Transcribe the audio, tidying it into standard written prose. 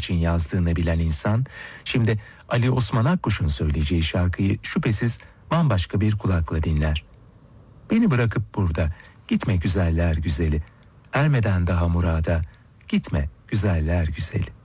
için yazdığını bilen insan, şimdi Ali Osman Akkuş'un söyleyeceği şarkıyı şüphesiz bambaşka bir kulakla dinler. Beni bırakıp burada, gitme güzeller güzeli, ermeden daha murada, gitme güzeller güzeli.